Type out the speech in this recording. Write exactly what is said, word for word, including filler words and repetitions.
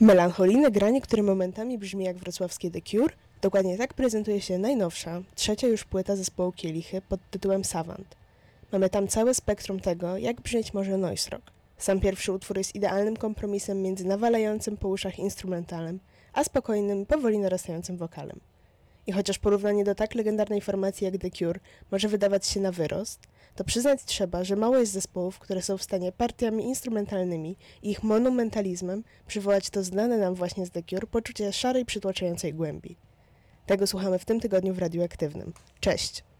Melancholijne granie, które momentami brzmi jak wrocławskie The Cure, dokładnie tak prezentuje się najnowsza, trzecia już płyta zespołu Kielichy pod tytułem Savant. Mamy tam całe spektrum tego, jak brzmieć może noise rock. Sam pierwszy utwór jest idealnym kompromisem między nawalającym po uszach instrumentalem, a spokojnym, powoli narastającym wokalem. I chociaż porównanie do tak legendarnej formacji jak The Cure może wydawać się na wyrost, to przyznać trzeba, że mało jest zespołów, które są w stanie partiami instrumentalnymi i ich monumentalizmem przywołać to znane nam właśnie z The Cure poczucie szarej, przytłaczającej głębi. Tego słuchamy w tym tygodniu w Radiu Aktywnym. Cześć!